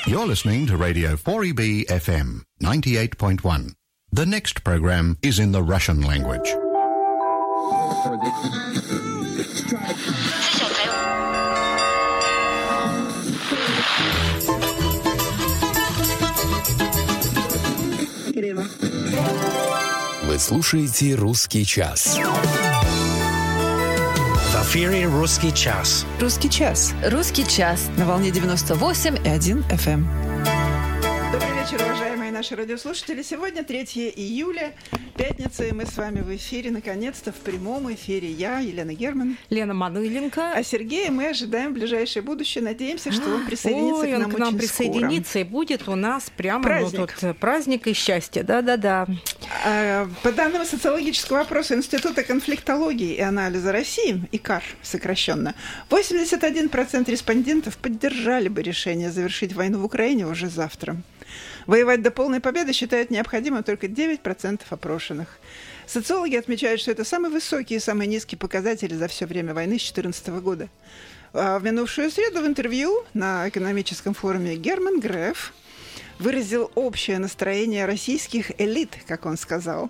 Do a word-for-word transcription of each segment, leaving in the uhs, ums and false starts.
You're listening to Radio four E B F M ninety-eight point one. The next program is in the Russian language. Вы слушаете «Русский час». В эфире «Русский час». «Русский час». «Русский час». На волне девяносто восемь и один эф эм. Добрый вечер, уважаемые наши радиослушатели. Сегодня третьего июля, пятница, и мы с вами в эфире, наконец-то, в прямом эфире. Я, Елена Герман. Лена Мануиленко. А Сергея мы ожидаем в ближайшее будущее. Надеемся, что он присоединится Ой, к нам он к нам очень присоединится, скоро. И будет у нас прямо праздник. Ну, тут праздник и счастье. Да-да-да. А, по данным социологического опроса Института конфликтологии и анализа России, ИКАР сокращенно, восемьдесят один процент респондентов поддержали бы решение завершить войну в Украине уже завтра. Воевать до полной победы считают необходимым только девять процентов опрошенных. Социологи отмечают, что это самый высокий и самый низкий показатели за все время войны с две тысячи четырнадцатого года. А в минувшую среду в интервью на экономическом форуме Герман Греф выразил общее настроение российских элит, как он сказал.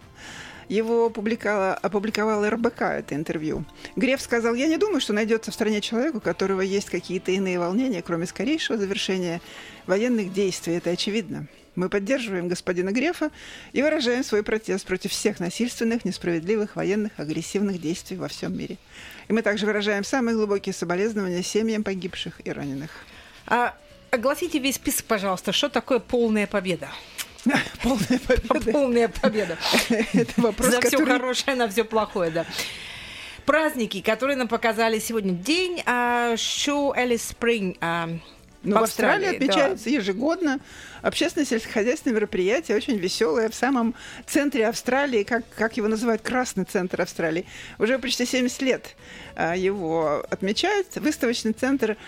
Его опубликовала, опубликовала эр бэ ка, это интервью. Греф сказал: «Я не думаю, что найдется в стране человек, у которого есть какие-то иные волнения, кроме скорейшего завершения военных действий. Это очевидно. Мы поддерживаем господина Грефа и выражаем свой протест против всех насильственных, несправедливых, военных, агрессивных действий во всем мире. И мы также выражаем самые глубокие соболезнования семьям погибших и раненых». А, огласите весь список, пожалуйста. Что такое полная победа? Полная победа. Полная победа. Это вопрос, за который... все хорошее на все плохое, да. Праздники, которые нам показали сегодня. День а, Show Alice Spring. А, Ну, в в Австралии Австралии, отмечается да. ежегодно общественное сельскохозяйственное мероприятие, очень веселое, в самом центре Австралии, как, как его называют, красный центр Австралии. Уже почти семьдесят лет а, его отмечают. Выставочный центр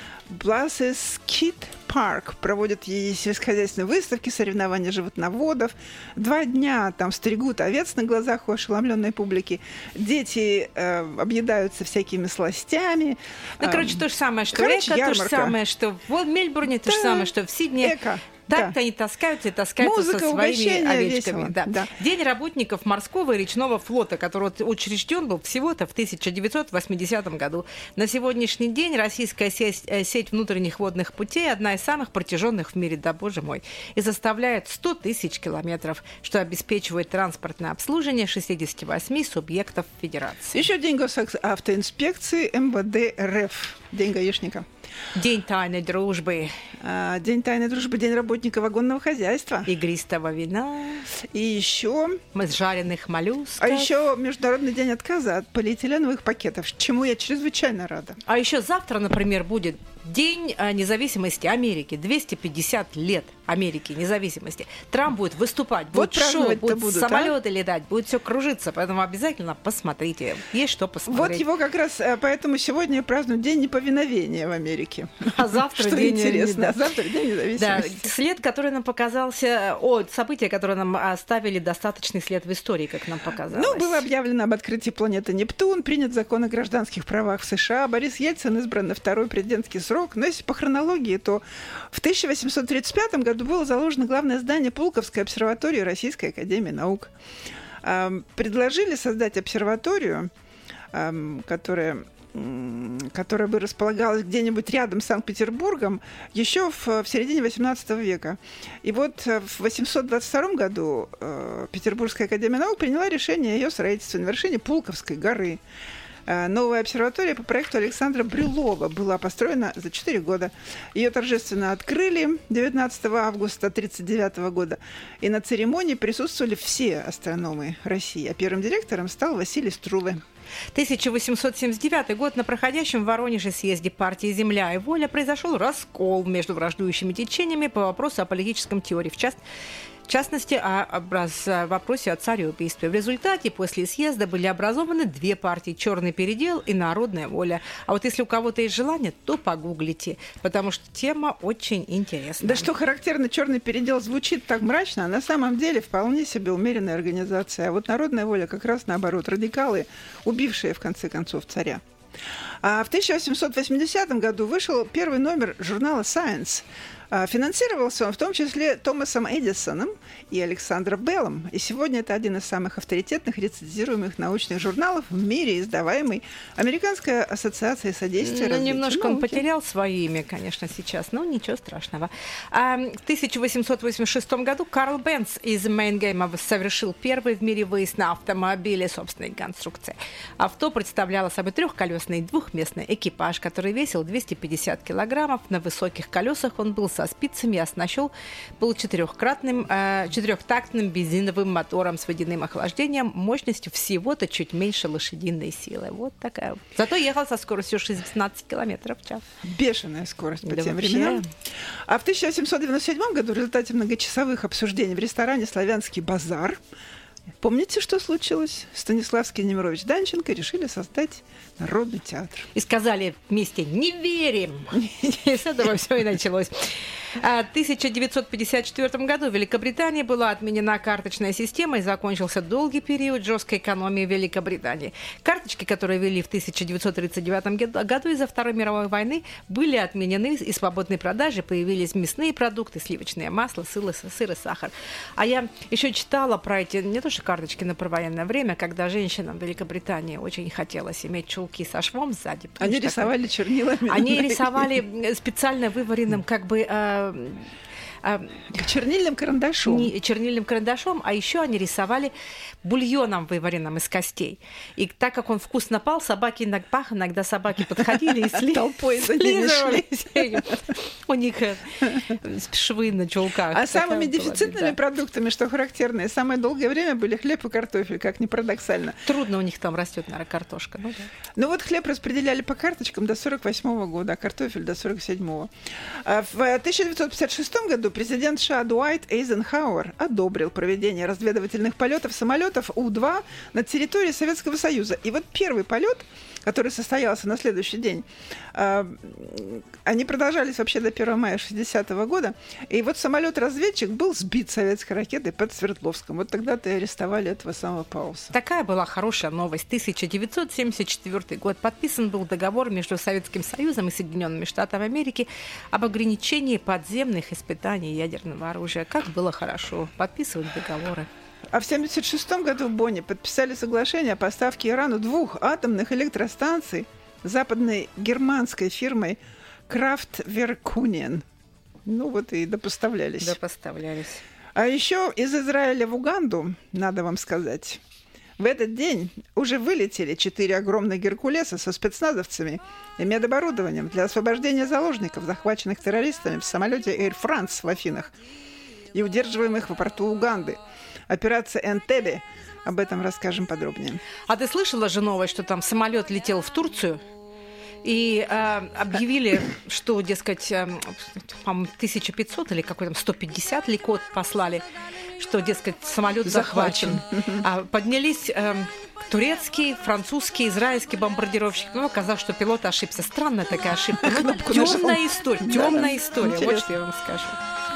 Blazes Kid Park проводит ей сельскохозяйственные выставки, соревнования животноводов. Два дня там стригут овец на глазах у ошеломленной публики. Дети э, объедаются всякими сластями. Ну, короче, то же самое, что Короче, Эко, то ярмарка. же самое, что в Мельбурне, то же Да. самое, что в Сиднее. Эко. Так-то Да. они таскаются и таскаются Музыка, со своими угощения, овечками. весело. Да. Да. День работников морского и речного флота, который учрежден был всего-то в тысяча девятьсот восьмидесятом году. На сегодняшний день российская сеть, сеть внутренних водных путей одна из самых протяженных в мире, да боже мой, и составляет сто тысяч километров, что обеспечивает транспортное обслуживание шестидесяти восьми субъектов Федерации. Еще день госавтоинспекции эм вэ дэ эр эф, день гаишника. День тайной дружбы. А, День тайной дружбы, день работника вагонного хозяйства. Игристого вина. И еще, Мы с жареных моллюсков. а еще Международный день отказа от полиэтиленовых пакетов, чему я чрезвычайно рада. А еще завтра, например, будет День а, независимости Америки. двести пятьдесят лет Америки, независимости. Трамп будет выступать, Вот будет шоу, праздновать-то будут будут, самолеты летать, будет все кружиться. Поэтому обязательно посмотрите. Есть что Вот посмотреть. его как раз, а, поэтому сегодня празднуют День неповиновения в Америке. А завтра Что день, интересно, да. а завтра День Да, независимости. след, который нам показался, о, события, которые нам оставили достаточный след в истории, как нам показалось. Ну, было объявлено об открытии планеты Нептун, принят закон о гражданских правах в США, Борис Ельцин избран на второй президентский срок. Но если по хронологии, то в тысяча восемьсот тридцать пятом году было заложено главное здание Пулковской обсерватории Российской академии наук. Эм, Предложили создать обсерваторию, эм, которая... которая бы располагалась где-нибудь рядом с Санкт-Петербургом, еще в, в середине восемнадцатого века. И вот в восемьсот двадцать втором году э, Петербургская академия наук приняла решение о ее строительстве на вершине Пулковской горы. Э, новая обсерватория по проекту Александра Брюлова была построена за четыре года. Ее торжественно открыли девятнадцатого августа тысяча девятьсот тридцать девятого года. И на церемонии присутствовали все астрономы России. А первым директором стал Василий Струве. тысяча восемьсот семьдесят девятый год. На проходящем в Воронеже съезде партии «Земля и воля» произошел раскол между враждующими течениями по вопросу о политическом теории, в частности, В частности, о, о вопросе о цареубийстве. В результате после съезда были образованы две партии: «Черный передел» и «Народная воля». А вот если у кого-то есть желание, то погуглите, потому что тема очень интересная. Да что характерно, «Черный передел» звучит так мрачно, а на самом деле вполне себе умеренная организация. А вот «Народная воля» как раз наоборот, радикалы, убившие в конце концов царя. А в тысяча восемьсот восьмидесятом году вышел первый номер журнала Science. Финансировался он в том числе Томасом Эдисоном и Александром Беллом. И сегодня это один из самых авторитетных рецензируемых научных журналов в мире, издаваемый Американской ассоциацией содействия ну, развитию немножко науки. Он потерял свое имя, конечно, сейчас, но ничего страшного. А в тысяча восемьсот восемьдесят шестом году Карл Бенц из Мейнгейма совершил первый в мире выезд на автомобиле собственной конструкции. Авто представляло собой трехколесный двухместный экипаж, который весил двести пятьдесят килограммов. На высоких колесах он был со спицами и оснащен был четырехкратным, э, четырехтактным бензиновым мотором с водяным охлаждением мощностью всего-то чуть меньше лошадиной силы. Вот такая. Зато ехал со скоростью шестнадцать километров в час. Бешеная скорость по да тем вообще. временам. А в тысяча восемьсот девяносто седьмом году в результате многочасовых обсуждений в ресторане «Славянский базар», помните, что случилось? Станиславский и Немирович Данченко решили создать народный театр. И сказали вместе «не верим». И с этого все и началось. В тысяча девятьсот пятьдесят четвёртом году в Великобритании была отменена карточная система и закончился долгий период жесткой экономии в Великобритании. Карточки, которые ввели в тысяча девятьсот тридцать девятом году из-за Второй мировой войны, были отменены, и свободной продажи появились мясные продукты, сливочное масло, сыр, сыр и сахар. А я еще читала про эти, не то что карточки, но про военное время, когда женщинам в Великобритании очень хотелось иметь чулки со швом сзади. Они рисовали такой... чернилами. Они рисовали специально вываренным как бы... Э, чернильным карандашом. Не чернильным карандашом, а еще они рисовали бульоном, вываренным из костей. И так как он вкусно пал, собаки иногда, иногда собаки подходили и сли... толпой за ними шли. У них швы на чулках. А самыми дефицитными продуктами, что характерно, самое долгое время были хлеб и картофель, как ни парадоксально. Трудно у них там растет, наверное, картошка. Ну, да. ну вот хлеб распределяли по карточкам до сорок восьмого года, а картофель до сорок седьмого. А в тысяча девятьсот пятьдесят шестом году президент США Дуайт Эйзенхауэр одобрил проведение разведывательных полетов самолетов У-два над территорией Советского Союза. И вот первый полет, который состоялся на следующий день, они продолжались вообще до первого мая шестидесятого года. И вот самолет-разведчик был сбит советской ракетой под Свердловском. Вот тогда-то и арестовали этого самого Пауса. Такая была хорошая новость. тысяча девятьсот семьдесят четвёртый год. Подписан был договор между Советским Союзом и Соединенными Штатами Америки об ограничении подземных испытаний ядерного оружия. Как было хорошо подписывать договоры. А в тысяча девятьсот семьдесят шестом году в Бонне подписали соглашение о поставке Ирану двух атомных электростанций западной германской фирмой Kraftwerk-Union. Ну вот и допоставлялись. Допоставлялись. А еще из Израиля в Уганду, надо вам сказать, в этот день уже вылетели четыре огромных «Геркулеса» со спецназовцами и медоборудованием для освобождения заложников, захваченных террористами в самолете Air France в Афинах и удерживаемых в порту Уганды. Операция Энтебе. Об этом расскажем подробнее. А ты слышала же новость, что там самолет летел в Турцию? И э, объявили, что, дескать, э, по-моему, тысяча пятьсот или какой там сто пятьдесят ли код послали, что, дескать, самолет захвачен. захвачен. А поднялись э, турецкий, французский, израильский бомбардировщик. Ну, оказалось, что пилот ошибся. Странная такая ошибка. Темная история. Темная история. Вот что я вам скажу.